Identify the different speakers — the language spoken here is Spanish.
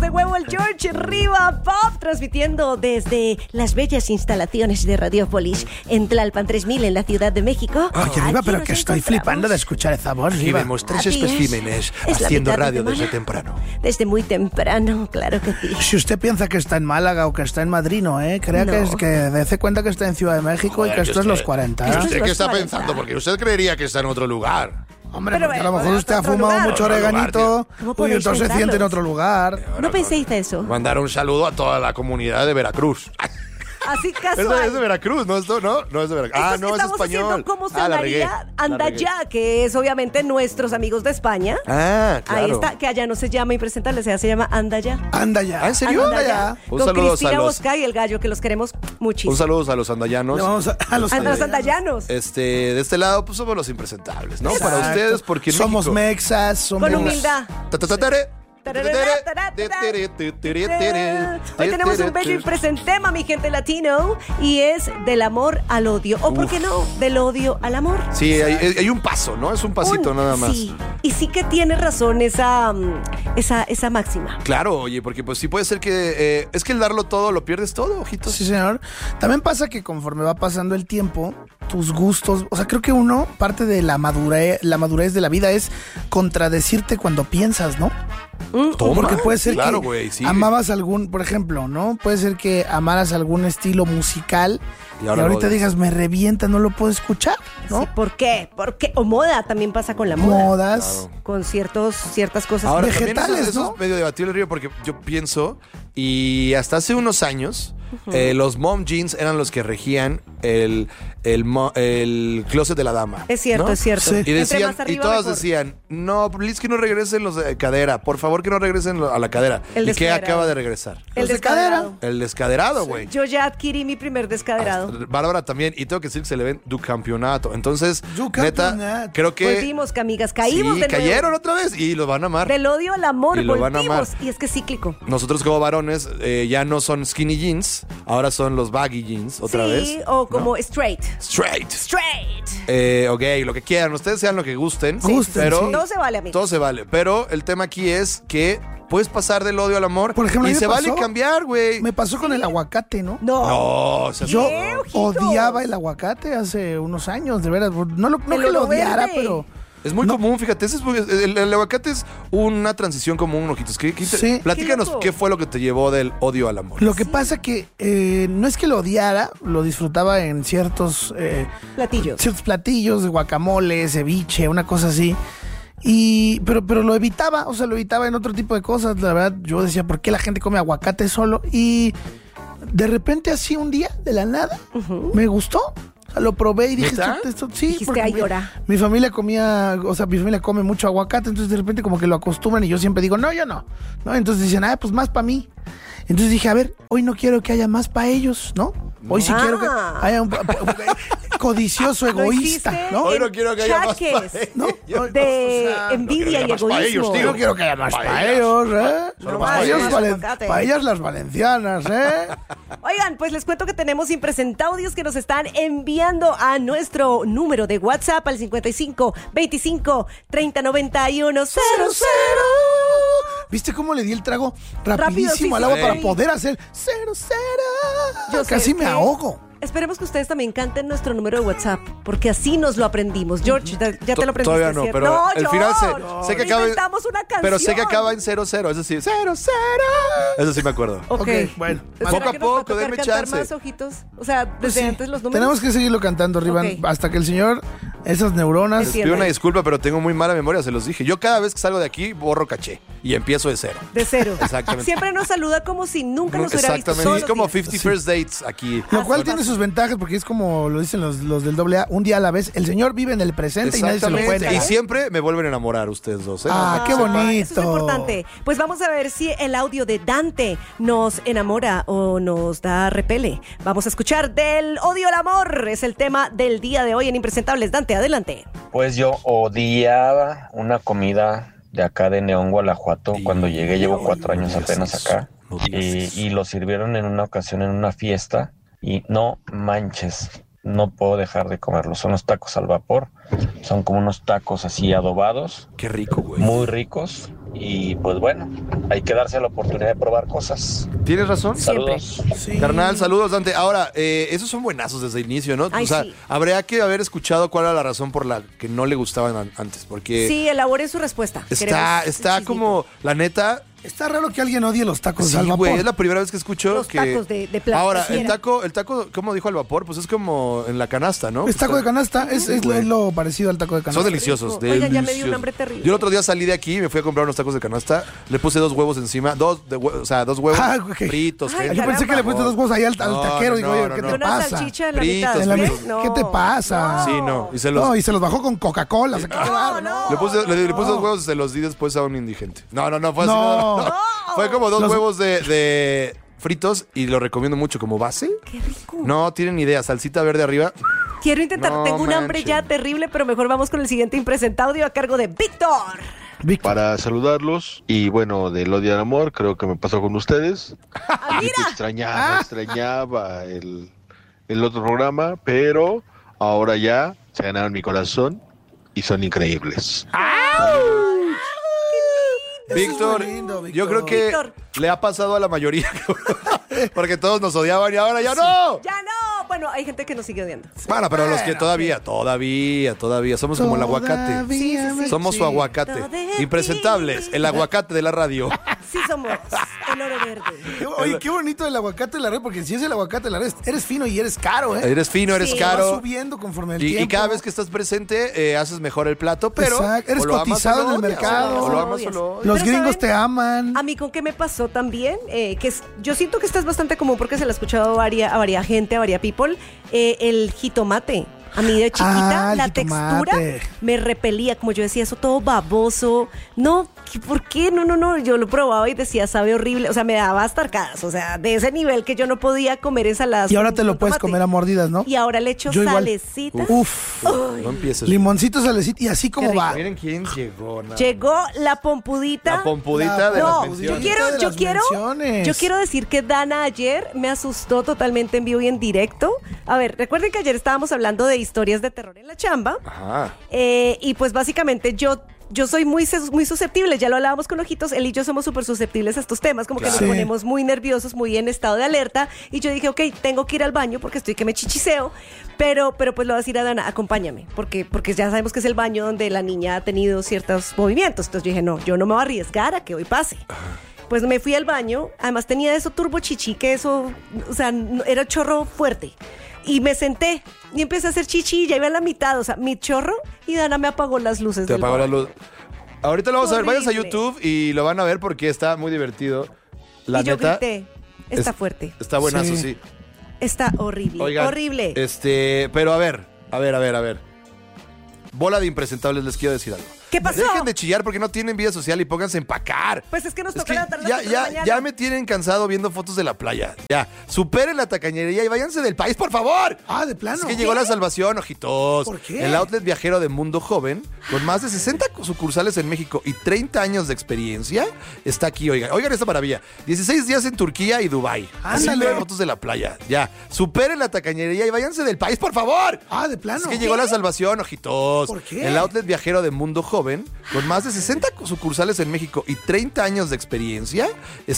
Speaker 1: de huevo el George Riva Pop, transmitiendo desde las bellas instalaciones de Radiopolis en Tlalpan 3000 en la Ciudad de México.
Speaker 2: Oye, Riva, pero
Speaker 1: nos
Speaker 2: que estoy
Speaker 1: encontramos.
Speaker 2: flipando de escuchar esa voz,
Speaker 3: Aquí
Speaker 2: Riva.
Speaker 3: vemos 3
Speaker 1: Así es.
Speaker 3: especímenes
Speaker 1: Es la
Speaker 3: haciendo
Speaker 1: mitad de
Speaker 3: radio
Speaker 1: semana.
Speaker 3: desde temprano.
Speaker 1: Desde muy temprano, claro que sí.
Speaker 2: Si usted piensa que está en Málaga o que está en Madrid, no, crea
Speaker 1: No.
Speaker 2: que dése cuenta que está en Ciudad de México y que esto es los 40.
Speaker 1: Esto es
Speaker 3: ¿Usted qué
Speaker 1: los
Speaker 3: está
Speaker 1: 40.
Speaker 3: pensando? Porque usted creería que está en otro lugar.
Speaker 2: Hombre,
Speaker 1: Pero
Speaker 2: porque a lo
Speaker 1: bueno,
Speaker 2: mejor usted ha
Speaker 1: otro
Speaker 2: fumado
Speaker 1: lugar.
Speaker 2: mucho
Speaker 3: Otro lugar,
Speaker 2: oreganito
Speaker 1: ¿Cómo
Speaker 2: y
Speaker 1: podéis
Speaker 2: entonces se siente en
Speaker 1: pensarlos?
Speaker 2: otro lugar.
Speaker 1: ¿No penséis eso?
Speaker 3: Mandar un saludo a toda la comunidad de Veracruz.
Speaker 1: Así
Speaker 3: Es
Speaker 1: casual.
Speaker 3: de Veracruz, ¿no? No es de Veracruz.
Speaker 1: Esto
Speaker 3: Ah, no, es
Speaker 1: estamos
Speaker 3: español.
Speaker 1: haciendo cómo
Speaker 3: La regué.
Speaker 1: sonaría Anda Ya, que es obviamente nuestros amigos de España.
Speaker 3: Ah, claro.
Speaker 1: Ahí está, que allá no se llama Impresentable, se llama Anda Ya.
Speaker 2: Anda ya.
Speaker 3: ¿Ah, en serio?
Speaker 2: Anda ya.
Speaker 3: Un
Speaker 1: Con
Speaker 3: saludo
Speaker 1: Cristina
Speaker 3: a los-
Speaker 1: Bosca y el gallo, que los queremos muchísimo.
Speaker 3: Un saludo a los andayanos.
Speaker 2: Le vamos a los
Speaker 1: A los
Speaker 2: andayanos.
Speaker 1: andayanos.
Speaker 3: De este lado, pues somos los impresentables, ¿no?
Speaker 2: Exacto.
Speaker 3: Para ustedes, porque en
Speaker 2: somos
Speaker 3: México...
Speaker 2: mexas, somos...
Speaker 1: Con humildad.
Speaker 3: Ta-ta-ta-tere.
Speaker 1: Hoy tenemos un bello impresentema, mi gente latino, y es del amor al odio. O, ¿por qué no? Del odio al amor.
Speaker 3: Sí, hay un paso, ¿no? Es un pasito nada más.
Speaker 1: Sí, y sí que tiene razón esa máxima.
Speaker 3: Claro, oye, porque pues sí puede ser que... es que el darlo todo, lo pierdes todo, ojitos.
Speaker 2: Sí, señor. También pasa que conforme va pasando el tiempo, tus gustos, o sea, creo que parte de la madurez de la vida es contradecirte cuando piensas, ¿no?
Speaker 3: Toma.
Speaker 2: Porque puede ser
Speaker 3: Claro,
Speaker 2: que
Speaker 3: güey, sí.
Speaker 2: amabas algún, por ejemplo, ¿no? Puede ser que amaras algún estilo musical
Speaker 3: Y
Speaker 2: y
Speaker 3: ahora lo
Speaker 2: ahorita
Speaker 3: odias.
Speaker 2: digas, me revienta, no lo puedo escuchar, ¿no?
Speaker 1: Sí, ¿por qué? O moda, también pasa con la moda.
Speaker 2: Modas.
Speaker 1: Con ciertas cosas.
Speaker 3: Ahora,
Speaker 2: Vegetales,
Speaker 3: también eso
Speaker 2: ¿no?
Speaker 3: es medio debatible, Río, porque yo pienso, y hasta hace unos años, los mom jeans eran los que regían el closet de la dama.
Speaker 1: Es cierto,
Speaker 3: ¿no?
Speaker 1: es cierto.
Speaker 2: Sí.
Speaker 3: Y
Speaker 1: Entre
Speaker 3: decían,
Speaker 1: más arriba,
Speaker 3: y todas
Speaker 1: mejor.
Speaker 3: decían, no, please que no regresen los de cadera, por favor que no regresen a la cadera.
Speaker 1: El
Speaker 3: ¿Y qué
Speaker 1: descaderado.
Speaker 3: acaba de regresar?
Speaker 1: El
Speaker 2: Los de
Speaker 1: descaderado.
Speaker 3: El descaderado, güey.
Speaker 1: Yo ya adquirí mi primer descaderado.
Speaker 3: Bárbara también, y tengo que decir que se le ven du campeonato. Entonces,
Speaker 2: Du
Speaker 3: neta,
Speaker 2: campeonato.
Speaker 3: creo que
Speaker 1: Volvimos, amigas, caímos
Speaker 3: sí,
Speaker 1: de nuevo.
Speaker 3: cayeron otra vez y lo van a amar.
Speaker 1: Del odio al amor,
Speaker 3: Y lo van a
Speaker 1: volvimos.
Speaker 3: amar.
Speaker 1: Y es que es cíclico.
Speaker 3: Nosotros como varones ya no son skinny jeans, ahora son los baggy jeans otra
Speaker 1: sí,
Speaker 3: vez.
Speaker 1: o como
Speaker 3: ¿no?
Speaker 1: straight.
Speaker 3: Straight.
Speaker 1: Straight.
Speaker 3: Ok, lo que quieran, ustedes sean lo que gusten.
Speaker 2: Gusten,
Speaker 3: pero
Speaker 2: sí.
Speaker 1: Todo se vale, amigos.
Speaker 3: todo se vale. Pero el tema aquí es que puedes pasar del odio al amor.
Speaker 2: Por ejemplo, a
Speaker 3: y
Speaker 2: mí me
Speaker 3: se vale
Speaker 2: pasó-
Speaker 3: cambiar, güey.
Speaker 2: Me pasó con el aguacate, ¿no?
Speaker 1: No.
Speaker 3: No, o sea,
Speaker 2: Yo
Speaker 1: ¿Qué, ojitos?
Speaker 2: odiaba el aguacate hace unos años, de veras. No
Speaker 1: El
Speaker 2: que lo
Speaker 1: oro
Speaker 2: odiara,
Speaker 1: verde.
Speaker 2: pero...
Speaker 3: es muy común, fíjate. El aguacate es una transición común, ojitos.
Speaker 2: Sí.
Speaker 3: Platícanos
Speaker 1: Qué loco.
Speaker 3: qué fue lo que te llevó del odio al amor.
Speaker 2: Lo que pasa que no es que lo odiara, lo disfrutaba en ciertos platillos, de guacamole, ceviche, una cosa así. Pero lo evitaba, o sea, lo evitaba en otro tipo de cosas. La verdad, yo decía, ¿por qué la gente come aguacate solo? Y de repente así un día, de la nada, me gustó. O sea, lo probé y dije,
Speaker 3: ¿Neta?
Speaker 2: esto sí.
Speaker 1: Dijiste,
Speaker 2: porque
Speaker 1: "Ay, llora".
Speaker 2: mi familia comía, o sea, mi familia come mucho aguacate, entonces de repente como que lo acostumbran y yo siempre digo, no, yo no. ¿No? Entonces dicen, pues más para mí. Entonces dije, a ver, hoy no quiero que haya más para ellos, ¿no? Hoy sí quiero que haya un codicioso,
Speaker 1: Lo
Speaker 2: egoísta,
Speaker 1: hiciste
Speaker 2: ¿no?
Speaker 3: Hoy no quiero que haya más
Speaker 1: chaques
Speaker 3: pa'
Speaker 2: ¿No?
Speaker 1: de
Speaker 2: O sea,
Speaker 1: envidia y
Speaker 3: más pa' ellos,
Speaker 1: egoísmo.
Speaker 3: tío.
Speaker 2: no quiero que haya más
Speaker 3: Pa'
Speaker 2: para
Speaker 3: ellas.
Speaker 2: ellos, ¿eh?
Speaker 3: Solo
Speaker 1: más
Speaker 2: Para
Speaker 1: pa'
Speaker 2: ellos
Speaker 1: ellas, aguacate.
Speaker 2: para ellas las valencianas, ¿eh?
Speaker 1: Oigan, pues les cuento que tenemos impresentaudios que nos están enviando a nuestro número de WhatsApp al 55 25 30 91 00.
Speaker 2: ¿Viste cómo le di el trago
Speaker 1: Rápido,
Speaker 2: rapidísimo
Speaker 1: sí,
Speaker 2: al
Speaker 1: sí,
Speaker 2: agua
Speaker 1: sí.
Speaker 2: para poder hacer 00?
Speaker 1: Yo sé
Speaker 2: Casi me
Speaker 1: que-
Speaker 2: ahogo.
Speaker 1: Esperemos que ustedes también canten nuestro número de WhatsApp, porque así nos lo aprendimos. George, ya te lo aprendiste,
Speaker 3: Todavía no,
Speaker 1: ¿cierto?
Speaker 3: pero
Speaker 1: No,
Speaker 3: el final sé que acaba
Speaker 1: inventamos una canción.
Speaker 3: pero sé que acaba en 00, es decir, 00. Eso sí me acuerdo.
Speaker 1: Ok,
Speaker 2: Ok, bueno.
Speaker 1: ¿Será
Speaker 3: Poco a
Speaker 1: que nos va
Speaker 3: poco,
Speaker 1: tocar
Speaker 3: denme
Speaker 1: cantar
Speaker 3: chance.
Speaker 1: más, ojitos? O sea, desde
Speaker 2: Sí.
Speaker 1: antes los números.
Speaker 2: Tenemos que seguirlo cantando, Rivan,
Speaker 1: Ok.
Speaker 2: hasta que el señor, esas neuronas...
Speaker 3: Les pido una disculpa, pero tengo muy mala memoria, se los dije. Yo cada vez que salgo de aquí borro caché y empiezo de cero.
Speaker 1: De cero.
Speaker 3: Exactamente.
Speaker 1: Siempre nos saluda como si nunca nos hubiera visto.
Speaker 3: Exactamente.
Speaker 1: todos
Speaker 3: Es
Speaker 1: los
Speaker 3: como
Speaker 1: días.
Speaker 3: 50 First Dates aquí.
Speaker 2: Lo cual
Speaker 1: sí
Speaker 2: tiene
Speaker 1: pasa.
Speaker 2: sus ventajas porque es como lo dicen los del AA, un día a la vez. El señor vive en el presente y nadie se lo
Speaker 3: Exactamente.
Speaker 2: cuenta.
Speaker 3: Y siempre me vuelven a enamorar ustedes dos. ¿eh?
Speaker 2: Ah, qué
Speaker 1: Eso
Speaker 2: bonito.
Speaker 1: es importante. Pues vamos a ver si el audio de Dante nos enamora o nos da repele. Vamos a escuchar del odio al amor. Es el tema del día de hoy en Impresentables. Dante, adelante.
Speaker 4: Pues yo odiaba una comida de acá de León, Guanajuato. Cuando llegué, llevo 4 años apenas acá. Y lo sirvieron en una ocasión en una fiesta. Y no manches, no puedo dejar de comerlos. Son los tacos al vapor. Son como unos tacos así adobados,
Speaker 3: Qué rico, güey.
Speaker 4: muy ricos. Y pues bueno, hay que darse la oportunidad de probar cosas.
Speaker 3: ¿Tienes razón?
Speaker 4: Saludos.
Speaker 2: Sí.
Speaker 3: Carnal, saludos, Dante. Ahora, esos son buenazos desde el inicio, ¿no?
Speaker 1: Ay,
Speaker 3: o sea,
Speaker 1: sí.
Speaker 3: habría que haber escuchado cuál era la razón por la que no le gustaban antes, porque
Speaker 1: Sí, elabore su respuesta.
Speaker 3: está
Speaker 1: Queremos un chismito.
Speaker 3: como, la neta.
Speaker 2: Está raro que alguien odie los tacos
Speaker 3: Sí,
Speaker 2: al vapor.
Speaker 3: güey, es la primera vez que escucho
Speaker 1: Los
Speaker 3: que...
Speaker 1: tacos de plata.
Speaker 3: Ahora, el
Speaker 1: Quisiera.
Speaker 3: taco, ¿cómo dijo al vapor? Pues es como en la canasta, ¿no?
Speaker 2: Es taco de canasta, es
Speaker 3: güey.
Speaker 2: lo parecido al taco de canasta.
Speaker 3: Son deliciosos.
Speaker 1: Rico. Oigan, ya me dio un
Speaker 3: deliciosos.
Speaker 1: hambre terrible.
Speaker 3: Yo el otro día salí de aquí y me fui a comprar unos tacos de canasta. Le puse 2 huevos encima. Dos huevos
Speaker 2: Ah, ok.
Speaker 3: fritos.
Speaker 1: Ay,
Speaker 3: gente.
Speaker 2: Yo pensé que le pusiste 2 huevos ahí al
Speaker 3: No,
Speaker 2: taquero.
Speaker 3: no,
Speaker 2: Digo, oye,
Speaker 3: no,
Speaker 2: ¿qué
Speaker 3: no.
Speaker 2: te
Speaker 1: Una
Speaker 2: pasa?
Speaker 1: salchicha en la
Speaker 3: Fritos,
Speaker 1: mitad.
Speaker 2: En la
Speaker 1: ¿Qué?
Speaker 2: mitad.
Speaker 1: No.
Speaker 2: ¿Qué te pasa?
Speaker 3: Sí, no. Y se
Speaker 2: No,
Speaker 3: los...
Speaker 2: y se los bajó con Coca-Cola. qué bárbaro.
Speaker 1: no.
Speaker 3: Le puse 2 huevos y se los di después a un indigente. No, fue así.
Speaker 2: No.
Speaker 3: No. Fue como 2
Speaker 2: Los-
Speaker 3: huevos de fritos y lo recomiendo mucho como base.
Speaker 1: Qué rico.
Speaker 3: No tienen idea. Salsita verde arriba.
Speaker 1: Quiero intentar.
Speaker 3: No
Speaker 1: Tengo un hambre
Speaker 3: manchen.
Speaker 1: ya terrible, pero mejor vamos con el siguiente impresentado audio a cargo de Víctor.
Speaker 2: Víctor.
Speaker 5: Para saludarlos y bueno, del odio al amor, creo que me pasó con ustedes.
Speaker 1: Ah,
Speaker 5: Yo te extrañaba el otro programa, pero ahora ya se ganaron mi corazón y son increíbles.
Speaker 3: Víctor,
Speaker 2: muy lindo, Víctor.
Speaker 3: yo creo que
Speaker 1: Víctor.
Speaker 3: le ha pasado a la mayoría. Porque todos nos odiaban y ahora ya no.
Speaker 1: Ya no. Bueno, hay gente que nos sigue odiando.
Speaker 3: Bueno, pero los que todavía. Somos como el aguacate.
Speaker 2: Todavía me-
Speaker 3: Somos su aguacate.
Speaker 1: Todavía.
Speaker 3: Impresentables. El aguacate de la radio.
Speaker 1: Sí somos el oro verde.
Speaker 2: Oye, qué bonito el aguacate de la red, porque si es el aguacate de la red, eres fino y eres caro, ¿eh?
Speaker 3: Eres fino, eres
Speaker 1: Sí.
Speaker 2: Va
Speaker 3: caro.
Speaker 2: subiendo conforme el
Speaker 3: Y
Speaker 2: tiempo.
Speaker 3: cada vez que estás presente, haces mejor el plato, pero.
Speaker 2: Exacto, eres
Speaker 3: o lo amas
Speaker 2: cotizado
Speaker 3: o lo
Speaker 2: en el
Speaker 3: odias.
Speaker 2: mercado.
Speaker 3: O lo amas o lo odias.
Speaker 2: Los
Speaker 1: Pero,
Speaker 2: gringos
Speaker 1: ¿saben?
Speaker 2: te aman.
Speaker 1: A mí con qué me pasó también, yo siento que esta es bastante común porque se la he escuchado a varias gente, a varias people, el jitomate. A mí de chiquita
Speaker 2: el
Speaker 1: la
Speaker 2: jitomate.
Speaker 1: textura me repelía, como yo decía, eso todo baboso. No, ¿por qué? No, yo lo probaba y decía, sabe horrible. O sea, me daba hasta arcadas, o sea, de ese nivel que yo no podía comer ensaladas.
Speaker 2: Y ahora
Speaker 1: con
Speaker 2: te lo puedes
Speaker 1: tomate.
Speaker 2: comer a mordidas, ¿no?
Speaker 1: Y ahora le echo
Speaker 2: Yo igual.
Speaker 1: salecita.
Speaker 2: Uf.
Speaker 3: No empieces.
Speaker 2: Limoncito, salecita y así como
Speaker 1: rico.
Speaker 2: va.
Speaker 3: Miren quién llegó. nada.
Speaker 1: Llegó la pompudita.
Speaker 3: La pompudita de
Speaker 1: No,
Speaker 3: las menciones.
Speaker 1: yo quiero decir que Dana ayer me asustó totalmente en vivo y en directo. A ver, recuerden que ayer estábamos hablando de historias de terror en la chamba.
Speaker 3: Ajá.
Speaker 1: Y pues básicamente yo soy muy susceptible, ya lo hablábamos con Ojitos, él y yo somos súper susceptibles a estos temas, como que nos
Speaker 2: Sí.
Speaker 1: ponemos muy nerviosos, muy en estado de alerta, y yo dije, ok, tengo que ir al baño porque estoy que me chichiseo, pero pues le voy a decir a Dana, acompáñame, porque ya sabemos que es el baño donde la niña ha tenido ciertos movimientos, entonces yo dije, no, yo no me voy a arriesgar a que hoy pase. Pues me fui al baño, además tenía eso turbo chichi, que eso, o sea, era chorro fuerte. Y me senté y empecé a hacer chichi, ya iba a la mitad, o sea, mi chorro, y Dana me apagó las luces.
Speaker 3: Te
Speaker 1: del
Speaker 3: apagó la
Speaker 1: baño.
Speaker 3: luz. Ahorita lo vamos a ver. Váyanse a
Speaker 1: Horrible.
Speaker 3: YouTube y lo van a ver porque está muy divertido. La
Speaker 1: y yo
Speaker 3: neta.
Speaker 1: grité, está
Speaker 3: es-
Speaker 1: fuerte,
Speaker 3: Está buenazo,
Speaker 2: Sí.
Speaker 3: sí.
Speaker 1: está horrible,
Speaker 3: Oigan,
Speaker 1: horrible.
Speaker 3: Pero a ver. Bola de impresentables, les quiero decir algo.
Speaker 1: ¿Qué pasó?
Speaker 3: Dejen de chillar porque no tienen vida social y pónganse a empacar.
Speaker 1: Pues es que nos
Speaker 3: Es
Speaker 1: toca
Speaker 3: que
Speaker 1: levantar a las
Speaker 3: ya,
Speaker 1: 4 de la
Speaker 3: ya,
Speaker 1: mañana.
Speaker 3: ya me tienen cansado viendo fotos de la playa. Ya, superen la tacañería y váyanse del país, por favor.
Speaker 2: Ah, de plano.
Speaker 3: Es que llegó la salvación, ojitos.
Speaker 2: ¿Por qué?
Speaker 3: El outlet viajero de Mundo Joven, con más de 60 sucursales en México y 30 años de experiencia, está aquí, oigan esta maravilla. 16 días en Turquía y Dubái. Así
Speaker 2: Ándale.
Speaker 3: ven fotos de la playa. Ya, superen la tacañería y váyanse del país, por favor.
Speaker 2: Ah, de plano.
Speaker 3: Es que llegó la salvación, ojitos.
Speaker 2: ¿Por qué?
Speaker 3: El outlet viajero de Mundo Joven, con más de 60 sucursales en México y 30 años de experiencia,